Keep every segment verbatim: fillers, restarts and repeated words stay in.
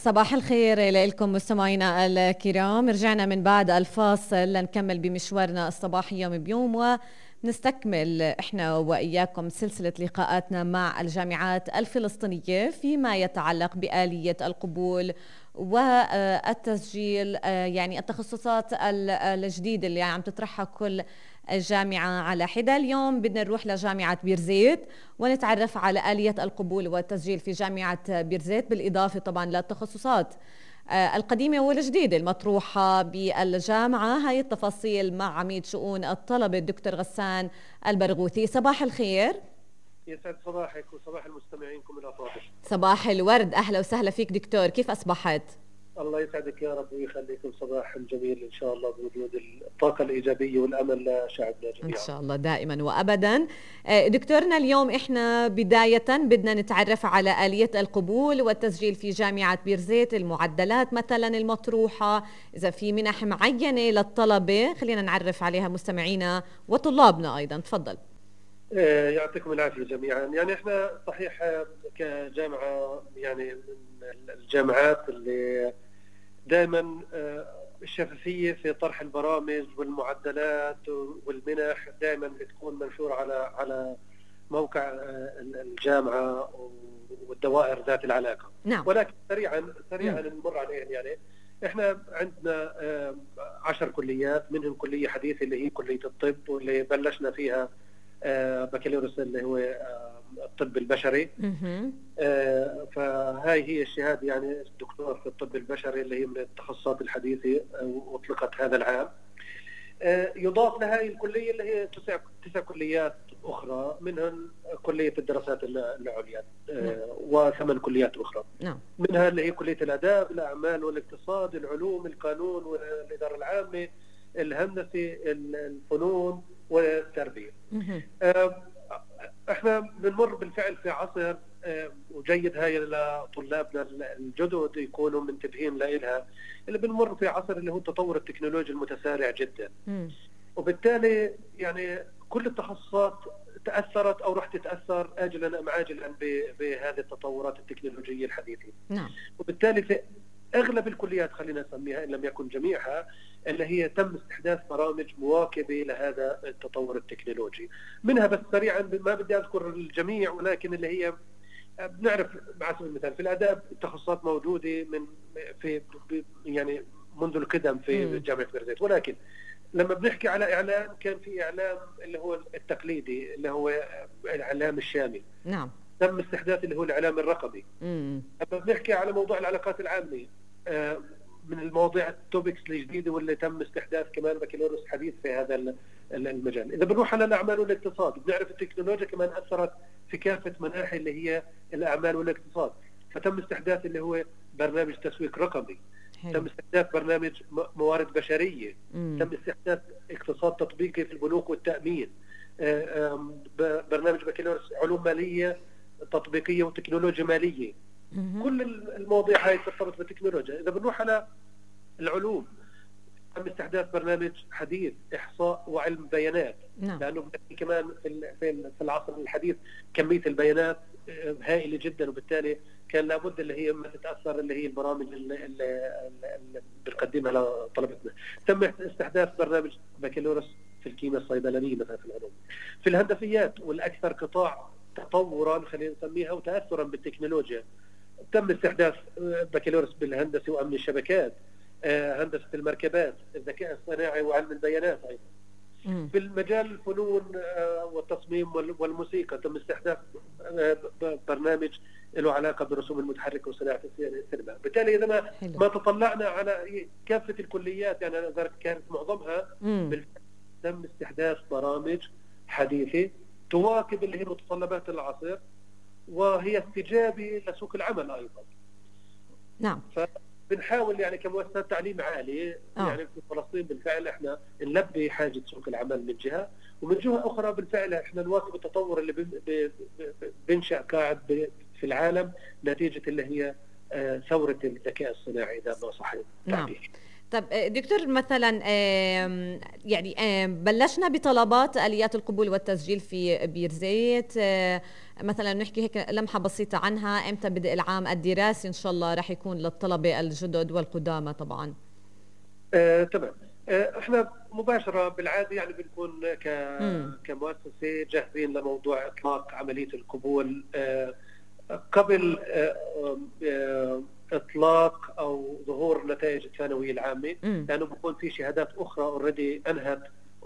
صباح الخير لكم مستمعينا الكرام. رجعنا من بعد الفاصل لنكمل بمشوارنا الصباحي يوم بيوم، ونستكمل احنا واياكم سلسله لقاءاتنا مع الجامعات الفلسطينيه فيما يتعلق بآلية القبول والتسجيل، يعني التخصصات الجديده اللي عم تطرحها كل الجامعة على حدة. اليوم بدنا نروح لجامعة بيرزيت ونتعرف على آلية القبول والتسجيل في جامعة بيرزيت، بالإضافة طبعا للتخصصات القديمة والجديدة المطروحة بالجامعة. هاي التفاصيل مع عميد شؤون الطلبة الدكتور غسان البرغوثي. صباح الخير. يسعد صباحك وصباح المستمعينكم الأفاضل. صباح الورد، أهلا وسهلا فيك دكتور، كيف أصبحت؟ الله يسعدك يا رب ويخليكم صباح جميل إن شاء الله بوجود الطاقة الإيجابية والأمل لشعبنا جميعا إن شاء الله دائما وأبدا. دكتورنا اليوم إحنا بداية بدنا نتعرف على آلية القبول والتسجيل في جامعة بيرزيت، المعدلات مثلا المطروحة، إذا في منح معينة للطلبة خلينا نعرف عليها مستمعينا وطلابنا أيضا. تفضل. يعطيكم العافية جميعا. يعني إحنا صحيح كجامعة يعني من الجامعات اللي دائما الشفافية في طرح البرامج والمعدلات والمنح دائما بتكون منشورة على على موقع الجامعة والدوائر ذات العلاقة. نعم. ولكن سريعا سريعا نمر عليهم. يعني احنا عندنا عشر كليات، منهم كلية حديثة اللي هي كلية الطب واللي بلشنا فيها بكالوريوس اللي هو الطب البشري. آه فهاي هي الشهاده، يعني الدكتور في الطب البشري اللي هي من التخصصات الحديثه واطلقت هذا العام. آه يضاف لهاي الكليه اللي هي تسع تسع كليات اخرى، منهم كليه الدراسات العليا آه وثمان كليات اخرى. نعم. منها اللي هي كليه الاداب، الاعمال والاقتصاد، العلوم، القانون والاداره العامه، الهندسه، الفنون والتربيه. آه احنا بنمر بالفعل في عصر آه وجيد هاي لطلابنا الجدد يكونوا منتبهين لها، اللي بنمر في عصر اللي هو التطور التكنولوجي المتسارع جدا. م. وبالتالي يعني كل التخصصات تاثرت او راح تتاثر اجلا ام عاجلا بهذه التطورات التكنولوجيه الحديثه. نعم. وبالتالي في اغلب الكليات خلينا نسميها ان لم يكن جميعها اللي هي تم استحداث برامج مواكبه لهذا التطور التكنولوجي. منها بس سريعا ما بدي اذكر الجميع، ولكن اللي هي بنعرف على سبيل المثال في الاداب التخصصات موجوده من في يعني منذ القدم في جامعه بيرزيت، ولكن لما بنحكي على اعلام كان في اعلام اللي هو التقليدي اللي هو الاعلام الشامل. نعم. تم استحداث اللي هو الاعلام الرقمي. امم لما بنحكي على موضوع العلاقات العامه من المواضيع التوبكس الجديده واللي تم استحداث كمان بكالوريوس حديث في هذا المجال. اذا بنروح على الاعمال والاقتصاد بنعرف التكنولوجيا كمان اثرت في كافه مناحي اللي هي الاعمال والاقتصاد، فتم استحداث اللي هو برنامج تسويق رقمي. حلو. تم استحداث برنامج موارد بشريه. مم. تم استحداث اقتصاد تطبيقي في البنوك والتامين. برنامج بكالوريوس علوم ماليه تطبيقيه وتكنولوجيا ماليه. مم. كل المواضيع هاي ترتبط بالتكنولوجيا. اذا بنروح على العلوم تم استحداث برنامج حديث احصاء وعلم بيانات. نعم. لانه كمان في في العصر الحديث كميه البيانات هائله جدا، وبالتالي كان لابد اللي هي ما تتاثر اللي هي البرامج اللي, اللي بنقدمها لطلبتنا. تم استحداث برنامج بكالوريوس في الكيمياء الصيدلانيه مثلا في العلوم. في الهندسيات والاكثر قطاع تطورا خلينا نسميها وتاثرا بالتكنولوجيا تم استحداث بكالوريوس بالهندسه وامن الشبكات، هندسه المركبات، الذكاء الصناعي وعلم البيانات ايضا. في المجال الفنون والتصميم والموسيقى تم استحداث برنامج له علاقه بالرسوم المتحركه وصناعه السينما. بالتالي اذا ما ما تطلعنا على كافه الكليات يعني انا كانت معظمها بالفعل تم استحداث برامج حديثه تواكب اللي هي متطلبات العصر وهي استجابه لسوق العمل ايضا. نعم. بنحاول يعني كمؤسسات تعليم عالي آه. يعني في فلسطين بالفعل احنا نلبي حاجه سوق العمل من جهه، ومن جهه اخرى بالفعل احنا نواكب التطور اللي بينشا قاعد في العالم نتيجه اللي هي ثوره الذكاء الصناعي اذا ما صح التعبير. نعم. طب دكتور مثلا يعني بلشنا بطلبات آليات القبول والتسجيل في بيرزيت، مثلا نحكي هيك لمحة بسيطة عنها، امتى بدء العام الدراسي ان شاء الله راح يكون للطلبة الجدد والقدامى طبعا؟ آه، تمام. آه، احنا مباشرة بالعادة يعني بنكون ك... كمؤسسة جاهزين لموضوع اطلاق عملية القبول آه، قبل آه، آه، اطلاق او ظهور نتائج الثانويه العامه، لانه بكون في شهادات اخرى اوريدي انهت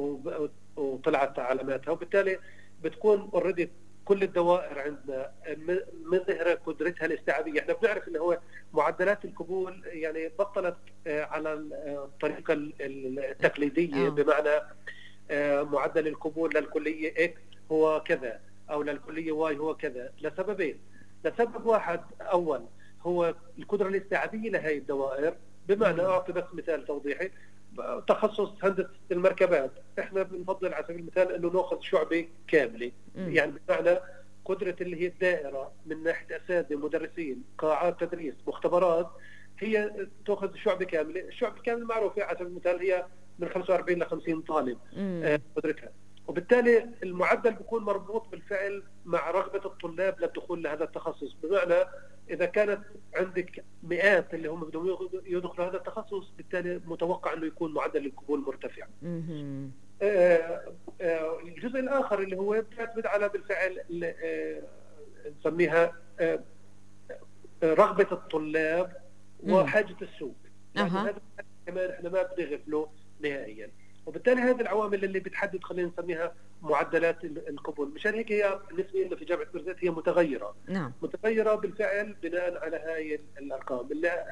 وطلعت علاماتها، وبالتالي بتكون اوريدي كل الدوائر عندنا مظهره قدرتها الاستيعابيه. احنا بنعرف انه هو معدلات القبول يعني بطلت على الطريقه التقليديه، بمعنى معدل القبول للكليه اكس هو كذا او للكليه واي هو كذا، لسببين. لسبب واحد اول هو القدره الاستيعابيه لهي الدوائر، بمعنى اعطي بس مثال توضيحي، تخصص هندسه المركبات احنا بنفضل على سبيل المثال انه ناخذ شعبه كامله، يعني بمعنى قدره اللي هي الدائره من ناحيه اساتذه مدرسين قاعات تدريس مختبرات هي تاخذ شعبه كامله. الشعبه الكامله معروفه على سبيل المثال هي من خمسة وأربعين ل خمسين طالب قدرتها، وبالتالي المعدل بيكون مربوط بالفعل مع رغبة الطلاب للدخول لهذا التخصص. بمعنى إذا كانت عندك مئات اللي هم بدهم يدخلوا هذا التخصص، بالتالي متوقع أنه يكون معدل القبول مرتفع. آه آه الجزء الآخر اللي هو بيعتمد على بالفعل آه نسميها آه رغبة الطلاب وحاجة السوق، يعني أه. هذا كمان احنا ما بنغفله نهائيا، وبالتالي هذه العوامل اللي بتحدد خلينا نسميها معدلات القبول. مشان هيك هي بالنسبه لنا في جامعه بيرزيت هي متغيره. نعم. متغيره بالفعل بناء على هاي الارقام.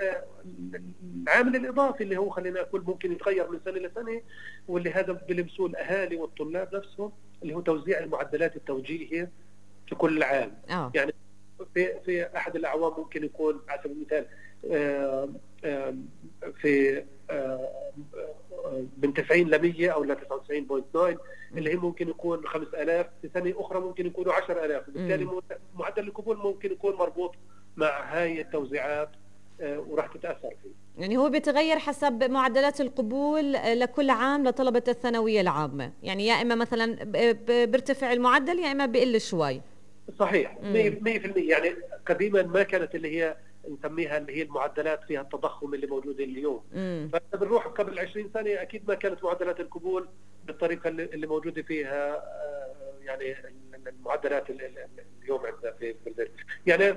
العامل الاضافي اللي هو خلينا نقول ممكن يتغير من سنه لسنه، واللي هذا بلمسوه الاهالي والطلاب نفسهم، اللي هو توزيع المعدلات التوجيهيه في كل عام. أوه. يعني في في احد الاعوام ممكن يكون على سبيل المثال آآ آآ في آآ من تسعين ل مئة او ل تسعة وتسعين فاصلة تسعة اللي هي ممكن يكون خمسة آلاف، في سنه اخرى ممكن يكونوا عشرة آلاف، وبالتالي معدل القبول ممكن يكون مربوط مع هاي التوزيعات وراح تتاثر فيه. يعني هو بيتغير حسب معدلات القبول لكل عام لطلبه الثانويه العامه، يعني يا اما مثلا بيرتفع المعدل يا اما بيقل شوي. صحيح مئة بالمئة. يعني قديما ما كانت اللي هي نسميها اللي هي المعدلات فيها التضخم اللي موجوده اليوم، فبنروح قبل عشرين سنه اكيد ما كانت معدلات القبول بالطريقه اللي موجوده فيها يعني المعدلات اليوم عندنا في البلد. يعني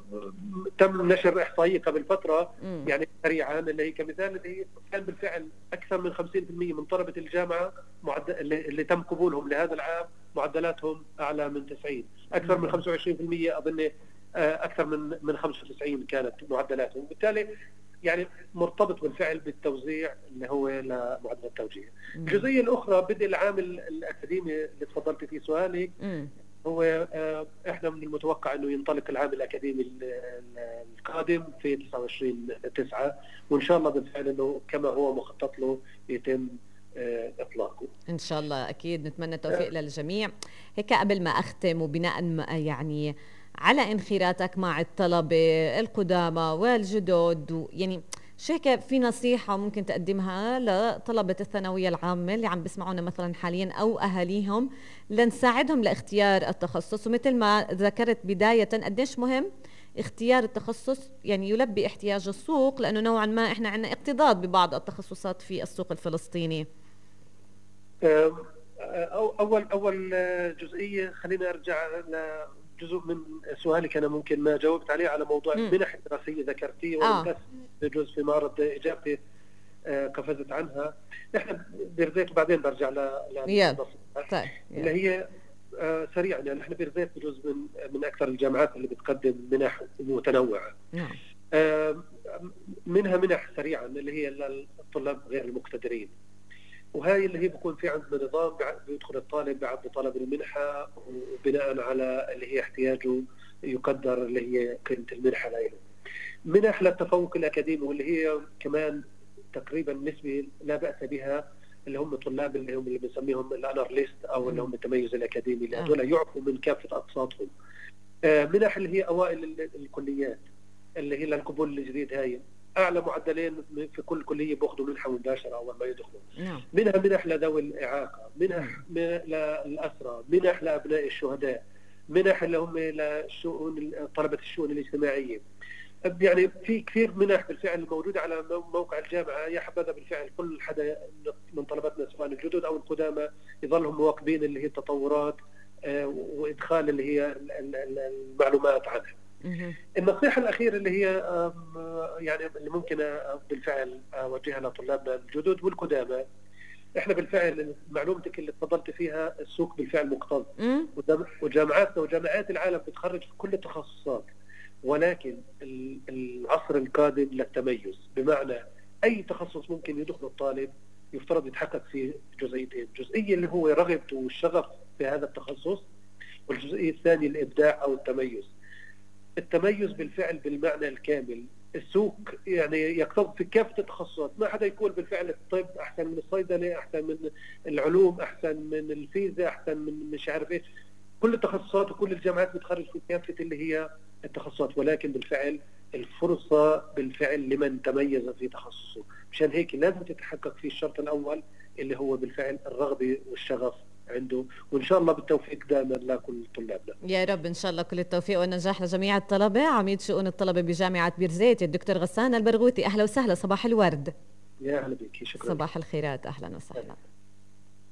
تم نشر احصائيه قبل فتره مم. يعني سريعا اللي هي كمثال اللي هي كان بالفعل اكثر من خمسين بالمئة من طلبه الجامعه معدل اللي, اللي تم قبولهم لهذا العام معدلاتهم اعلى من تسعين، اكثر مم. من خمسة وعشرين بالمئة اظن اكثر من من خمسة وتسعين كانت معدلاتهم، وبالتالي يعني مرتبط بالفعل بالتوزيع اللي هو لمعدل التوجيه. الجزئيه الاخرى بدء العام الاكاديمي اللي تفضلت في سؤالك، هو احنا من المتوقع انه ينطلق العام الاكاديمي القادم في تسعة وعشرين تسعة، وان شاء الله بالفعل انه كما هو مخطط له يتم اطلاقه ان شاء الله. اكيد نتمنى التوفيق أه. للجميع. هيك قبل ما اختم وبناء يعني على انخراطك مع الطلبة القدامى والجدد، يعني شو هيك في نصيحة ممكن تقدمها لطلبة الثانوية العامة اللي عم بيسمعونا مثلا حاليا أو أهاليهم لنساعدهم لاختيار التخصص؟ ومثل ما ذكرت بداية قديش مهم اختيار التخصص يعني يلبي احتياج السوق، لأنه نوعا ما إحنا عندنا اقتضاد ببعض التخصصات في السوق الفلسطيني. أول أول جزئية خلينا أرجع ل جزء من سؤالك أنا ممكن ما جاوبت عليه على موضوع م. المنح الدراسية ذكرتيه، وأنا بجوز في معرض إجابتي قفزت عنها. نحن بيرزيت وبعدين برجع ل طيب. اللي هي سريعا يعني نحن بيرزيت بجوز من من أكثر الجامعات اللي بتقدم منح متنوعة. نعم. منها منح سريعا اللي هي للطلاب غير المقتدرين، وهي اللي هي بيكون في عندنا نظام بيدخل الطالب بعد طلب المنحة وبناء على اللي هي احتياجه يقدر اللي هي قيمة المنحة له. منح للتفوق الأكاديمي واللي هي كمان تقريبا نسبة لا بأس بها، اللي هم طلاب اللي هم اللي بنسميهم الانر ليست او اللي هم التميز الأكاديمي، اللي هذول يعفوا من كافة أقساطهم. منح اللي هي أوائل الكليات اللي هي للقبول الجديد، هاي اعلى معدلين في كل كليه بياخذوا منحه مباشره اول ما يدخلوا. نعم. منها منح لذوي الاعاقه، منح للاسرى، منح لابناء الشهداء، منح اللي هم للشؤون طلبه الشؤون الاجتماعيه. يعني في كثير منح بالفعل موجوده على موقع الجامعه، يا حبذا بالفعل كل حدا من طلبتنا سواء الجدد او القدامى يظلهم مواكبين اللي هي التطورات وادخال اللي هي المعلومات عنها. النصيحة الأخيرة اللي هي يعني اللي ممكن بالفعل أوجهها لطلابنا الجدد والقدامى، إحنا بالفعل معلومتك اللي تفضلت فيها السوق بالفعل مكتظ، وجامعاتنا وجامعات العالم بتخرج في كل التخصصات، ولكن العصر القادم للتميز، بمعنى أي تخصص ممكن يدخل الطالب يفترض يتحقق في جزئيتين، جزئية اللي هو رغبته والشغف في هذا التخصص، والجزئية الثانية الإبداع أو التميز. التميز بالفعل بالمعنى الكامل، السوق يعني يقتضي في كافة التخصصات، ما حدا يقول بالفعل الطب أحسن من الصيدلة، أحسن من العلوم، أحسن من الفيزياء، أحسن من مش عارف إيش. كل التخصصات وكل الجامعات بتخرج في كافة اللي هي التخصصات، ولكن بالفعل الفرصة بالفعل لمن تميز في تخصصه. مشان هيك لازم تتحقق فيه الشرط الأول اللي هو بالفعل الرغبة والشغف عنده، وإن شاء الله بالتوفيق دائما لكل طلابنا. يا رب إن شاء الله كل التوفيق والنجاح لجميع الطلبة. عميد شؤون الطلبة بجامعة بيرزيت الدكتور غسان البرغوثي، أهلا وسهلا، صباح الورد. يا أهلا بك، شكرا. صباح الخيرات، أهلا وسهلا.